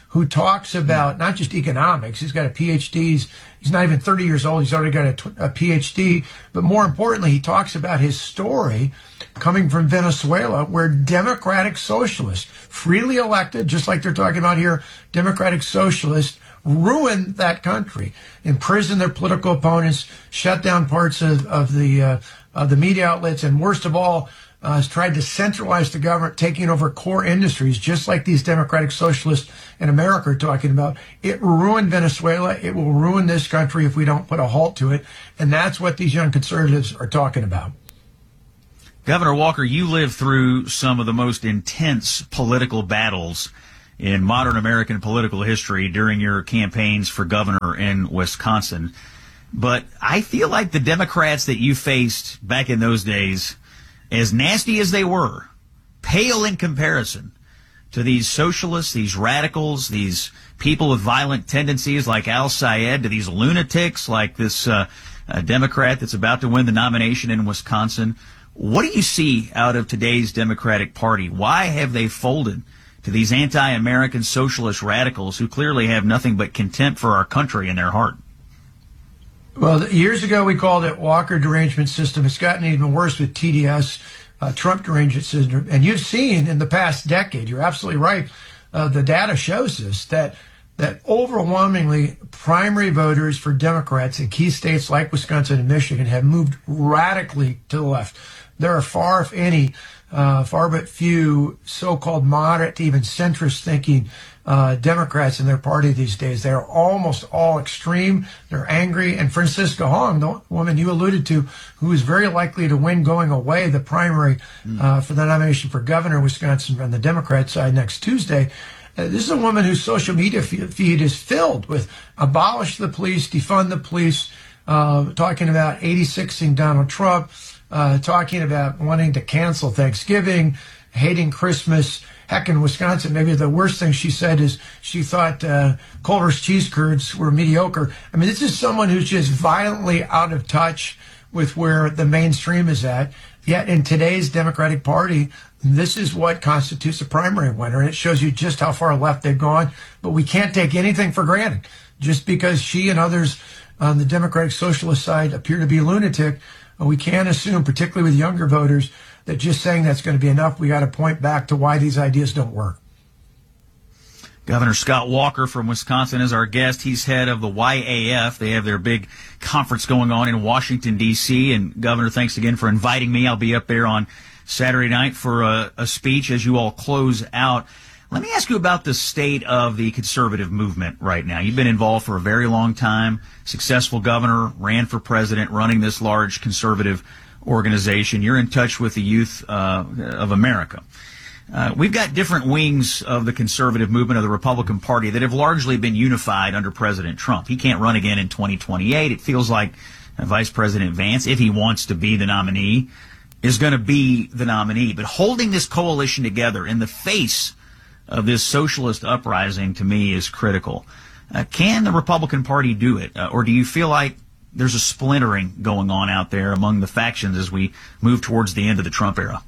S2: who talks about not just economics. He's got a P H D. He's, he's not even thirty years old. He's already got a, a P H D. But more importantly, he talks about his story coming from Venezuela, where democratic socialists, freely elected, just like they're talking about here, democratic socialists, ruined that country, imprisoned their political opponents, shut down parts of, of the uh, of the media outlets, and worst of all, uh, has tried to centralize the government, taking over core industries, just like these democratic socialists in America are talking about. It ruined Venezuela. It will ruin this country if we don't put a halt to it, and that's what these young conservatives are talking about.
S8: Governor Walker, you lived through some of the most intense political battles in modern American political history during your campaigns for governor in Wisconsin. But I feel like the Democrats that you faced back in those days, as nasty as they were, pale in comparison to these socialists, these radicals, these people with violent tendencies like Al Sayed, to these lunatics like this uh, uh, Democrat that's about to win the nomination in Wisconsin. What do you see out of today's Democratic Party? Why have they folded to these anti-American socialist radicals who clearly have nothing but contempt for our country in their heart?
S2: Well, years ago we called it Walker derangement system. It's gotten even worse with T D S, uh, Trump derangement system. And you've seen in the past decade, you're absolutely right, uh, the data shows this, that that overwhelmingly primary voters for Democrats in key states like Wisconsin and Michigan have moved radically to the left. There are far, if any, uh, far but few so-called moderate to even centrist thinking uh, Democrats in their party these days. They're almost all extreme. They're angry. And Francisca Hong, the woman you alluded to, who is very likely to win going away the primary uh, for the nomination for governor of Wisconsin on the Democrat side next Tuesday, Uh, this is a woman whose social media feed is filled with abolish the police, defund the police, uh, talking about eighty-sixing Donald Trump, uh, talking about wanting to cancel Thanksgiving, hating Christmas. Heck, in Wisconsin, maybe the worst thing she said is she thought uh, Culver's cheese curds were mediocre. I mean, this is someone who's just violently out of touch with where the mainstream is at. Yet in today's Democratic Party, this is what constitutes a primary winner, and it shows you just how far left they've gone. But we can't take anything for granted. Just because she and others on the Democratic Socialist side appear to be lunatic, we can't assume, particularly with younger voters, that just saying that's going to be enough. We got to point back to why these ideas don't work.
S8: Governor Scott Walker from Wisconsin is our guest. He's head of the Y A F. They have their big conference going on in Washington, D C And Governor, thanks again for inviting me. I'll be up there on Saturday night for a, a speech as you all close out. Let me ask you about the state of the conservative movement right now. You've been involved for a very long time, successful governor, ran for president, running this large conservative organization. You're in touch with the youth uh, of America. Uh, we've got different wings of the conservative movement of the Republican Party that have largely been unified under President Trump. He can't run again in twenty twenty-eight. It feels like uh, Vice President Vance, if he wants to be the nominee, is going to be the nominee. But holding this coalition together in the face of this socialist uprising, to me, is critical. Uh, can the Republican Party do it? Uh, or do you feel like there's a splintering going on out there among the factions as we move towards the end of the Trump era?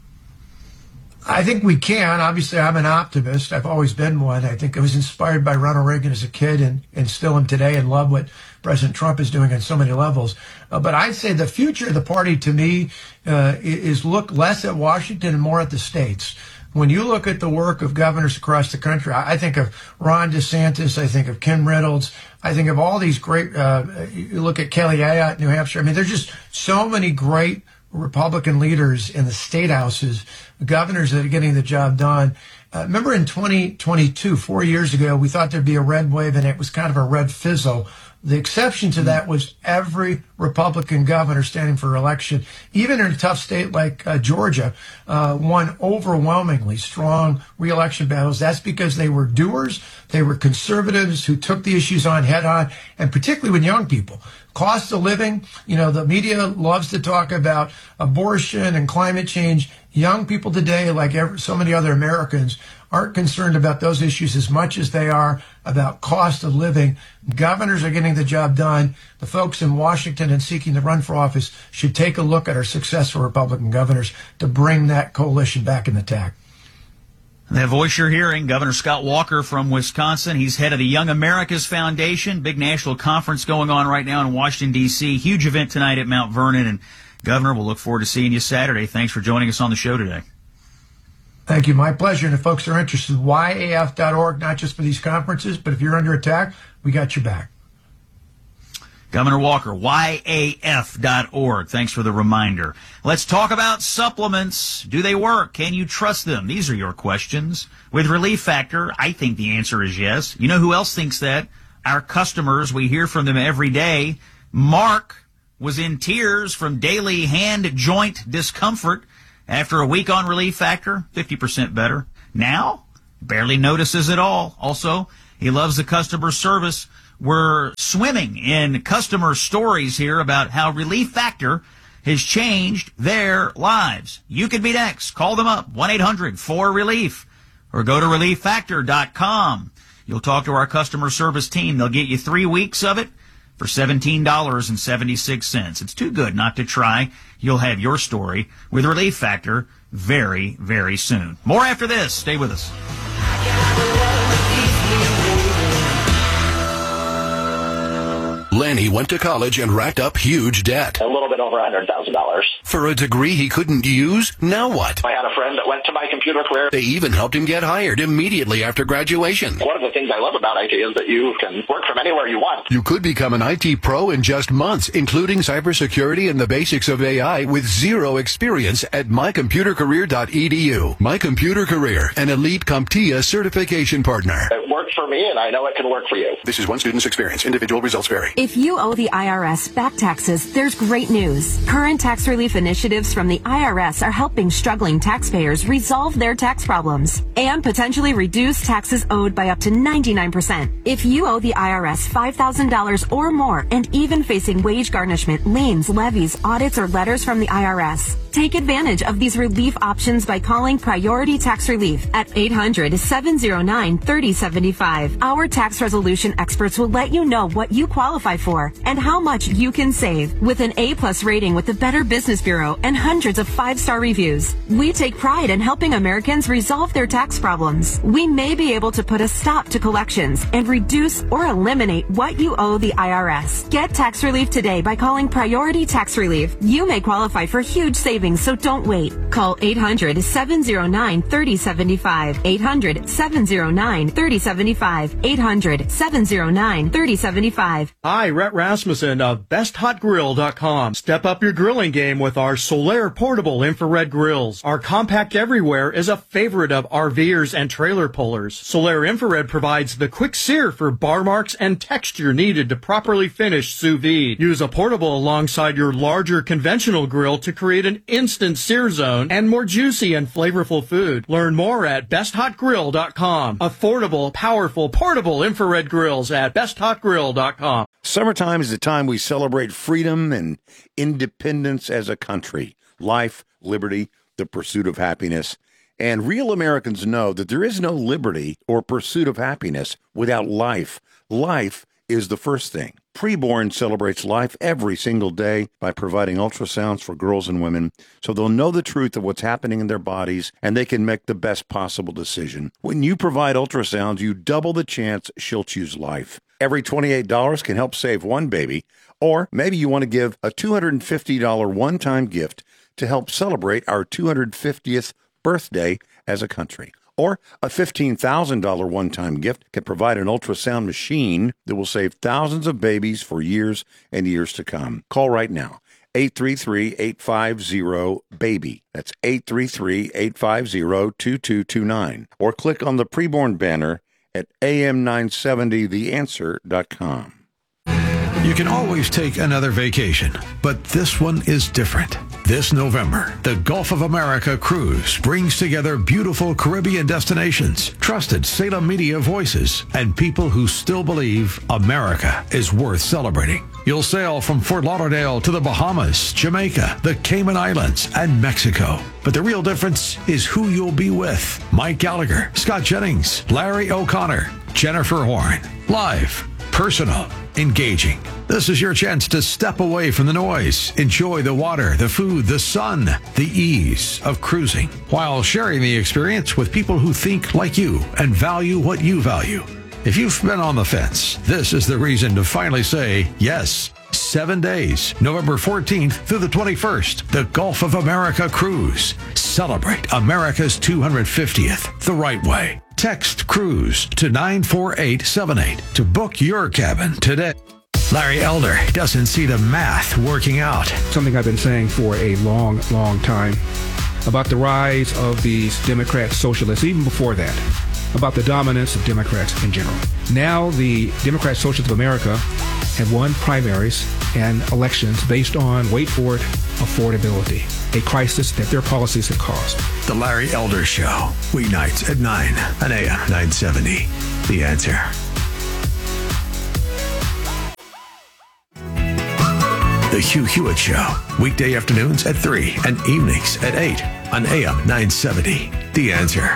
S2: I think we can. Obviously, I'm an optimist. I've always been one. I think I was inspired by Ronald Reagan as a kid and, and still am today, and love what President Trump is doing on so many levels. Uh, but I'd say the future of the party, to me, uh, is look less at Washington and more at the states. When you look at the work of governors across the country, I think of Ron DeSantis, I think of Kim Reynolds, I think of all these great, uh, you look at Kelly Ayotte, New Hampshire. I mean, there's just so many great Republican leaders in the state houses, governors that are getting the job done. Uh, remember in twenty twenty-two, four years ago, we thought there'd be a red wave, and it was kind of a red fizzle. The exception to that was every Republican governor standing for election, even in a tough state like uh, Georgia, uh, won overwhelmingly strong re-election battles. That's because they were doers, they were conservatives who took the issues on head on, and particularly with young people. Cost of living, you know, the media loves to talk about abortion and climate change. Young people today, like every, so many other Americans, aren't concerned about those issues as much as they are about cost of living. Governors are getting the job done. The folks in Washington and seeking to run for office should take a look at our successful Republican governors to bring that coalition back in the tack.
S8: That voice you're hearing, Governor Scott Walker from Wisconsin. He's head of the Young America's Foundation. Big national conference going on right now in Washington, D C Huge event tonight at Mount Vernon. And, Governor, we'll look forward to seeing you Saturday. Thanks for joining us on the show today.
S2: Thank you. My pleasure. And if folks are interested, Y A F dot org, not just for these conferences, but if you're under attack, we got your back.
S8: Governor Walker, Y A F dot org. Thanks for the reminder. Let's talk about supplements. Do they work? Can you trust them? These are your questions. With Relief Factor, I think the answer is yes. You know who else thinks that? Our customers. We hear from them every day. Mark was in tears from daily hand joint discomfort after a week on Relief Factor, fifty percent better. Now, barely notices it all. Also, he loves the customer service. We're swimming in customer stories here about how Relief Factor has changed their lives. You could be next. Call them up, one eight hundred four relief, or go to relief factor dot com. You'll talk to our customer service team. They'll get you three weeks of it for seventeen dollars and seventy-six cents. It's too good not to try. You'll have your story with Relief Factor very, very soon. More after this. Stay with us.
S3: Lanny went to college and racked up huge debt.
S4: A little bit over one hundred thousand dollars.
S3: For a degree he couldn't use? Now what?
S4: I had a friend that went to my computer career.
S3: They even helped him get hired immediately after graduation.
S4: One of the things I love about I T is that you can work from anywhere you want.
S3: You could become an I T pro in just months, including cybersecurity and the basics of A I with zero experience at my computer career dot e d u. My Computer Career, an elite CompTIA certification partner.
S4: It worked for me, and I know it can work for you.
S3: This is one student's experience. Individual results vary.
S23: If you owe the I R S back taxes, there's great news. Current tax relief initiatives from the I R S are helping struggling taxpayers resolve their tax problems and potentially reduce taxes owed by up to ninety-nine percent. If you owe the I R S five thousand dollars or more and even facing wage garnishment, liens, levies, audits, or letters from the I R S, take advantage of these relief options by calling Priority Tax Relief at eight hundred, seven oh nine, three oh seven five. Our tax resolution experts will let you know what you qualify for and how much you can save. With an A-plus rating with the Better Business Bureau and hundreds of five-star reviews, we take pride in helping Americans resolve their tax problems. We may be able to put a stop to collections and reduce or eliminate what you owe the I R S. Get tax relief today by calling Priority Tax Relief. You may qualify for huge savings, so don't wait. Call eight hundred, seven oh nine, three oh seven five. eight hundred, seven oh nine, three oh seven five. eight hundred, seven oh nine, three oh seven five.
S24: Hi, Rhett Rasmussen of best hot grill dot com. Step up your grilling game with our Solaire portable infrared grills. Our compact everywhere is a favorite of RVers and trailer pullers. Solaire infrared provides the quick sear for bar marks and texture needed to properly finish sous vide. Use a portable alongside your larger conventional grill to create an instant sear zone and more juicy and flavorful food. Learn more at best hot grill dot com. Affordable, powerful, portable infrared grills at best hot grill dot com.
S6: Summertime is the time we celebrate freedom and independence as a country. Life, liberty, the pursuit of happiness. And real Americans know that there is no liberty or pursuit of happiness without life. Life is the first thing. Preborn celebrates life every single day by providing ultrasounds for girls and women so they'll know the truth of what's happening in their bodies and they can make the best possible decision. When you provide ultrasounds, you double the chance she'll choose life. Every twenty-eight dollars can help save one baby, or maybe you want to give a two hundred fifty dollars one-time gift to help celebrate our two hundred fiftieth birthday as a country. Or a fifteen thousand dollars one-time gift can provide an ultrasound machine that will save thousands of babies for years and years to come. Call right now, eight three three, eight five zero, BABY. That's eight three three, eight five zero, two two two nine. Or click on the preborn banner at A M nine seventy the answer dot com.
S7: You can always take another vacation, but this one is different. This November, the Gulf of America Cruise brings together beautiful Caribbean destinations, trusted Salem media voices, and people who still believe America is worth celebrating. You'll sail from Fort Lauderdale to the Bahamas, Jamaica, the Cayman Islands, and Mexico. But the real difference is who you'll be with. Mike Gallagher, Scott Jennings, Larry O'Connor, Jennifer Horn. Live, personal, engaging. This is your chance to step away from the noise, enjoy the water, the food, the sun, the ease of cruising, while sharing the experience with people who think like you and value what you value. If you've been on the fence, this is the reason to finally say yes. Seven days, November fourteenth through the twenty-first, the Gulf of America Cruise. Celebrate America's two hundred fiftieth the right way. Text CRUISE to nine four eight seven eight to book your cabin today. Larry Elder doesn't see the math working out.
S9: Something I've been saying for a long, long time about the rise of these Democrat socialists, even before that, about the dominance of Democrats in general. Now the Democrat Socialists of America have won primaries and elections based on, wait for it, affordability, a crisis that their policies have caused.
S7: The Larry Elder Show, weeknights at nine on A M nine seventy. The Answer. The Hugh Hewitt Show, weekday afternoons at three and evenings at eight on A M nine seventy. The Answer.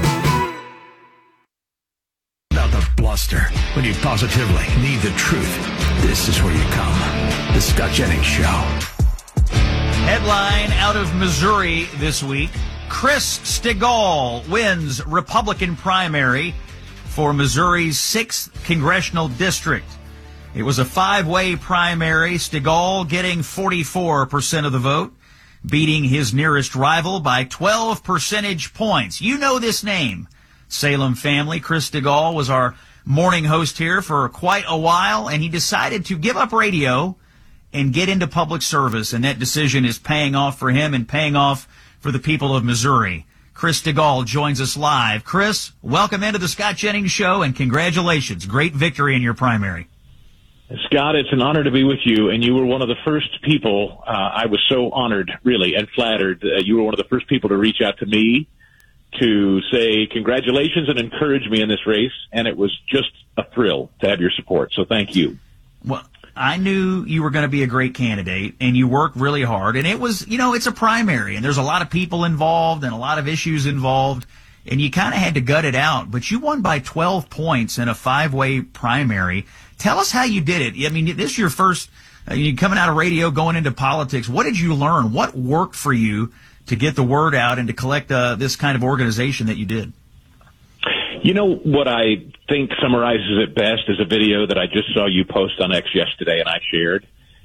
S7: About the bluster, when you positively need the truth, this is where you come. The Scott Jennings Show.
S8: Headline out of Missouri this week. Chris Stigall wins Republican primary for Missouri's sixth congressional district. It was a five-way primary, Stigall getting forty-four percent of the vote, beating his nearest rival by twelve percentage points. You know this name, Salem family. Chris Stigall was our morning host here for quite a while, and he decided to give up radio and get into public service, and that decision is paying off for him and paying off for the people of Missouri. Chris Stigall joins us live. Chris, welcome into the Scott Jennings Show, and congratulations. Great victory in your primary.
S10: Scott, it's an honor to be with you, and you were one of the first people. Uh, I was so honored, really, and flattered. Uh, you were one of the first people to reach out to me to say congratulations and encourage me in this race, and it was just a thrill to have your support, so thank you.
S8: Well, I knew you were going to be a great candidate, and you worked really hard, and it was, you know, it's a primary, and there's a lot of people involved and a lot of issues involved, and you kind of had to gut it out, but you won by twelve points in a five-way primary. Tell us how you did it. I mean, this is your first, uh, you coming out of radio, going into politics. What did you learn? What worked for you to get the word out and to collect uh, this kind of organization that you did?
S10: You know, what I think summarizes it best is a video that I just saw you post on X yesterday and I shared.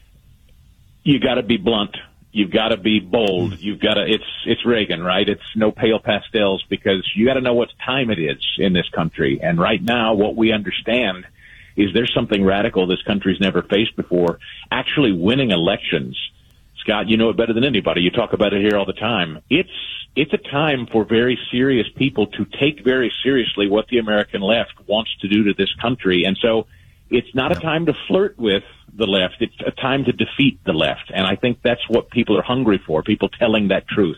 S10: You got to be blunt. You've got to be bold. You've got to, it's, it's Reagan, right? It's no pale pastels, because you got to know what time it is in this country. And right now, what we understand is there's something radical this country's never faced before, actually winning elections. Scott, you know it better than anybody. You talk about it here all the time. It's it's a time for very serious people to take very seriously what the American left wants to do to this country. And so it's not a time to flirt with the left. It's a time to defeat the left. And I think that's what people are hungry for, people telling that truth.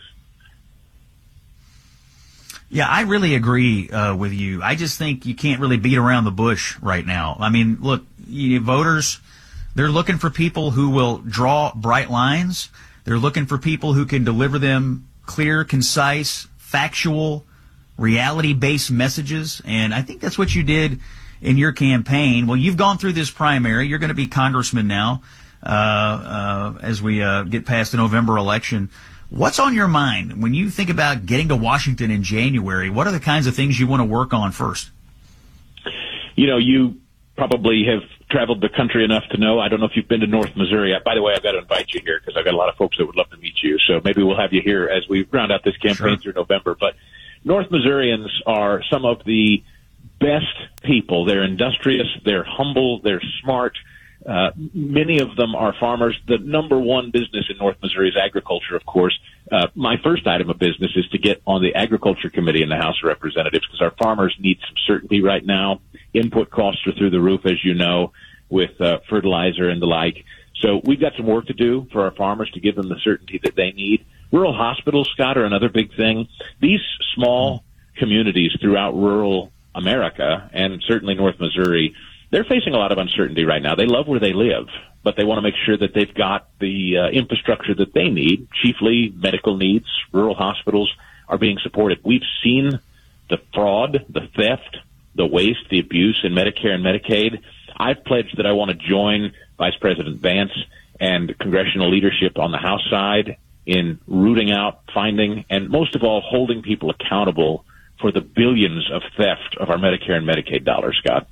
S8: Yeah, I really agree uh, with you. I just think you can't really beat around the bush right now. I mean, look, you know, voters, they're looking for people who will draw bright lines. They're looking for people who can deliver them clear, concise, factual, reality-based messages. And I think that's what you did in your campaign. Well, you've gone through this primary. You're going to be congressman now uh, uh, as we uh, get past the November election. What's on your mind when you think about getting to Washington in January? What are the kinds of things you want to work on first?
S10: You know, you probably have traveled the country enough to know. I don't know if you've been to North Missouri. By the way, I've got to invite you here because I've got a lot of folks that would love to meet you. So maybe we'll have you here as we round out this campaign
S8: Sure.
S10: through November. But North Missourians are some of the best people. They're industrious. They're humble. They're smart. Uh, many of them are farmers. The number one business in North Missouri is agriculture, of course. Uh, my first item of business is to get on the Agriculture Committee in the House of Representatives because our farmers need some certainty right now. Input costs are through the roof, as you know, with uh, fertilizer and the like. So we've got some work to do for our farmers to give them the certainty that they need. Rural hospitals, Scott, are another big thing. These small communities throughout rural America, and certainly North Missouri, they're facing a lot of uncertainty right now. They love where they live, but they want to make sure that they've got the uh, infrastructure that they need, chiefly medical needs. Rural hospitals are being supported. We've seen the fraud, the theft, the waste, the abuse in Medicare and Medicaid. I've pledged that I want to join Vice President Vance and congressional leadership on the House side in rooting out, finding, and most of all, holding people accountable for the billions of theft of our Medicare and Medicaid dollars, Scott.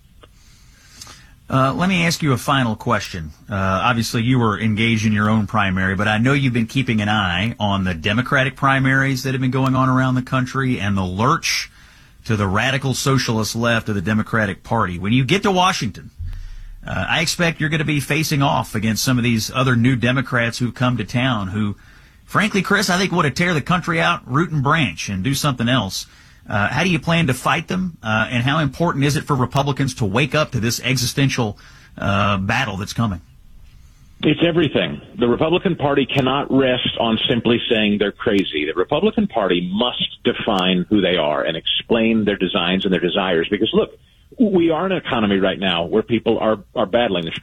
S8: Uh, let me ask you a final question. Uh, obviously, you were engaged in your own primary, but I know you've been keeping an eye on the Democratic primaries that have been going on around the country and the lurch to the radical socialist left of the Democratic Party. When you get to Washington, uh, I expect you're going to be facing off against some of these other new Democrats who come to town who, frankly, Chris, I think want to tear the country out root and branch and do something else. Uh, how do you plan to fight them, uh, and how important is it for Republicans to wake up to this existential uh, battle that's coming?
S10: It's everything. The Republican Party cannot rest on simply saying they're crazy. The Republican Party must define who they are and explain their designs and their desires. Because, look, we are in an economy right now where people are, are battling.